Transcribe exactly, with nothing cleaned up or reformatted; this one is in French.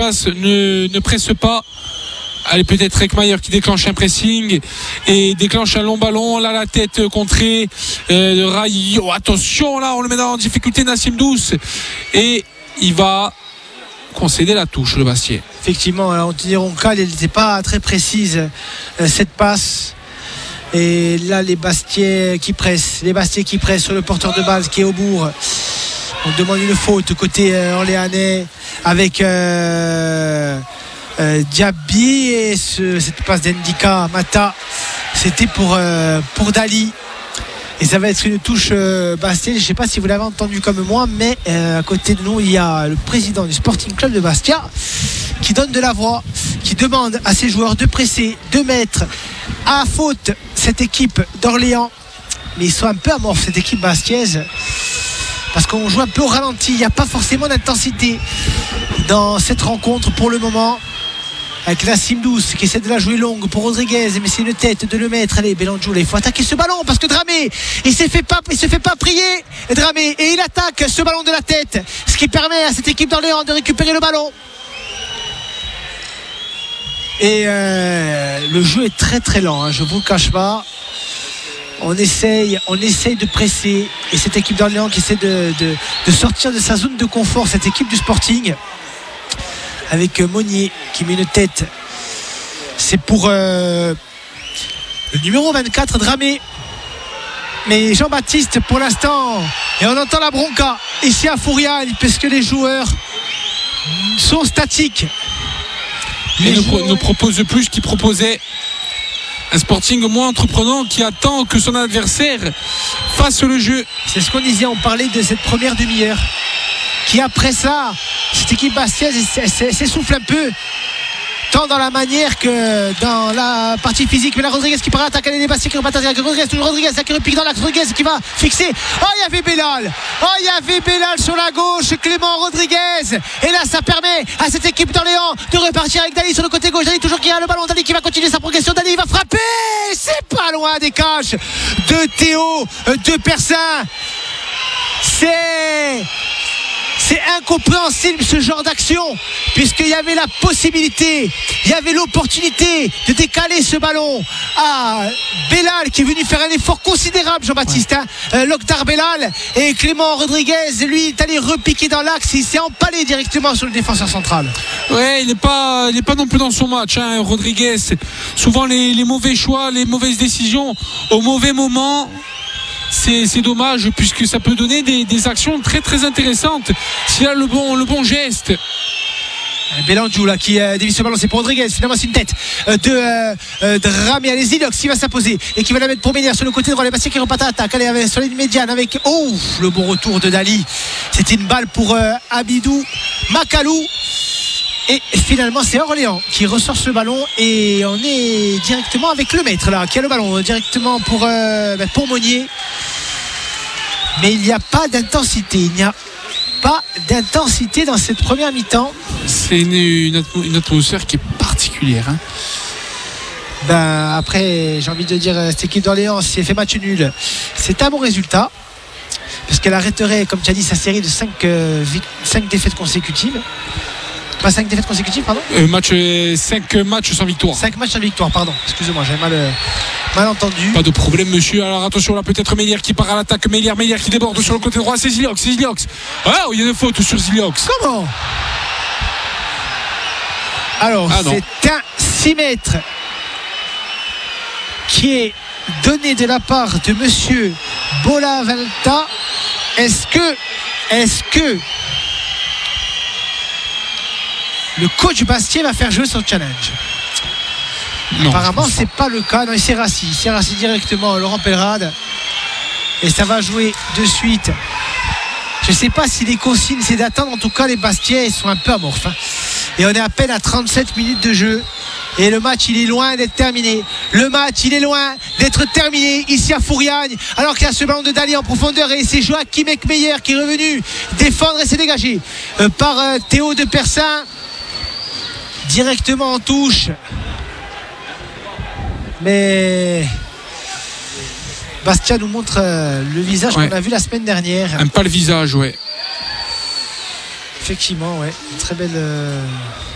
face ne, ne presse pas. Allez, peut-être Reckmayer qui déclenche un pressing et déclenche un long ballon. Là, la tête contrée euh, de Rayo. Attention, là, on le met en difficulté, Nassim Douce. Et il va concéder la touche, le Bastiais. Effectivement, on dirait Roncal, elle n'était pas très précise, euh, cette passe. Et là, les Bastiais qui pressent, les Bastiais qui pressent sur le porteur de balle qui est au bourg. On demande une faute côté euh, orléanais avec euh, euh, Diaby et ce, cette passe d'Endika Mata, c'était pour, euh, pour Dali. Et ça va être une touche euh, Bastia. Je ne sais pas si vous l'avez entendu comme moi, mais euh, à côté de nous, il y a le président du Sporting Club de Bastia qui donne de la voix, qui demande à ses joueurs de presser, de mettre à faute cette équipe d'Orléans. Mais ils sont un peu amorphes, cette équipe bastiaise, parce qu'on joue un peu au ralenti. Il n'y a pas forcément d'intensité dans cette rencontre pour le moment. Avec Nassim Douce qui essaie de la jouer longue pour Rodriguez, mais c'est une tête de le mettre. Allez, Belanjoula, il faut attaquer ce ballon parce que Dramé, il ne fait pas, il se fait pas prier, Dramé, et il attaque ce ballon de la tête, ce qui permet à cette équipe d'Orléans de récupérer le ballon. Et euh, le jeu est très très lent, hein, je ne vous le cache pas. On essaye, on essaye de presser, et cette équipe d'Orléans qui essaie de, de, de sortir de sa zone de confort, cette équipe du Sporting, avec Monnier qui met une tête. C'est pour euh, le numéro vingt-quatre, Dramé. Mais Jean-Baptiste, pour l'instant, et on entend la bronca ici à Fouriane, parce que les joueurs sont statiques. Et ne, joueurs... pro- ne propose plus qu'il proposait. Un Sporting moins entreprenant qui attend que son adversaire fasse le jeu. C'est ce qu'on disait, on parlait de cette première demi-heure qui, après ça, cette équipe bastiaise s'essouffle un peu, tant dans la manière que dans la partie physique. Mais la Rodriguez qui part à attaquer les Bastiais qui repartent à attaquer Rodriguez, toujours Rodriguez qui repique dans l'axe, Rodriguez qui va fixer. Oh, il y avait Bellal, oh, il y avait Bellal sur la gauche, Clément Rodriguez, et là ça permet à cette équipe d'Orléans de repartir avec Dali sur le côté gauche. Dali toujours qui a le ballon, Dali qui va continuer sa progression, Dali il va frapper, c'est pas loin des cages de Théo de Persin. C'est C'est incompréhensible ce genre d'action, puisqu'il y avait la possibilité, il y avait l'opportunité de décaler ce ballon à Bellal qui est venu faire un effort considérable, Jean-Baptiste, ouais. hein, euh, Lokdar Bellal, et Clément Rodriguez, lui, est allé repiquer dans l'axe, il s'est empalé directement sur le défenseur central. Ouais, il n'est pas, il n'est pas non plus dans son match, hein, Rodriguez. Souvent les, les mauvais choix, les mauvaises décisions au mauvais moment. C'est, c'est dommage puisque ça peut donner des, des actions très très intéressantes s'il a le bon, le bon geste. Belanjoula qui euh, dévisse ce ballon, c'est pour Rodriguez, finalement c'est une tête euh, de euh, euh, Dramé. Allez, Zilox qui va s'imposer et qui va la mettre pour Ménière sur le côté droit. Les Bastiens qui repartent à attaque. Allez, avec, sur la ligne médiane avec oh, le bon retour de Dali. C'était une balle pour euh, Abidou Makalou. Et finalement c'est Orléans qui ressort ce ballon et on est directement avec le maître là qui a le ballon directement pour, euh, ben, pour Monnier. Mais il n'y a pas d'intensité, il n'y a pas d'intensité dans cette première mi-temps. C'est une, une, atmo- une atmosphère qui est particulière, hein. Ben, après j'ai envie de dire cette équipe d'Orléans, si elle fait match nul, c'est un bon résultat parce qu'elle arrêterait, comme tu as dit, sa série de cinq euh, défaites consécutives. Pas cinq défaites consécutives, pardon euh, match, cinq matchs sans victoire. cinq matchs sans victoire, pardon. Excusez-moi, j'avais mal, euh, mal entendu. Pas de problème, monsieur. Alors attention, là, peut-être Mélière qui part à l'attaque. Mélière, Mélière qui déborde sur le côté droit. C'est Ziliox, c'est Ziliox. Ah, il y a une faute sur Ziliox. Comment ? Alors, ah, c'est un six mètres qui est donné de la part de monsieur Bolavalta. Est-ce que, est-ce que le coach Bastier va faire jouer son challenge? Non, apparemment c'est pas le cas. Non, il s'est rassis il s'est rassis directement Laurent Pellerade et ça va jouer de suite. Je sais pas si les consignes c'est d'attendre. En tout cas les Bastiais sont un peu amorphes, hein. Et on est à peine à trente-sept minutes de jeu et le match il est loin d'être terminé. Le match il est loin d'être terminé ici à Fouriane, alors qu'il y a ce ballon de Dali en profondeur et c'est Joachim Eckmeyer qui est revenu défendre et s'est dégagé euh, par euh, Théo de Persin directement en touche. Mais Bastia nous montre euh, le visage ouais. qu'on a vu la semaine dernière. Un pas le visage, ouais. Effectivement, ouais. Une très belle. Euh...